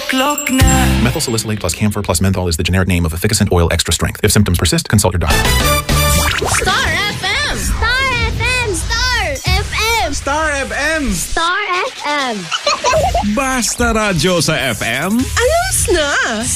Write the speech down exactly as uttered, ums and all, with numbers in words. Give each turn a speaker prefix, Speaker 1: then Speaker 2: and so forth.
Speaker 1: o'clock na.
Speaker 2: Methyl salicylate plus camphor plus menthol is the generic name of efficacent oil extra strength. If symptoms persist, consult your doctor.
Speaker 3: Star F M! Star F M! Star F M!
Speaker 4: Star F M!
Speaker 3: Star F M!
Speaker 4: Basta radyo sa F M.
Speaker 5: Ayos na!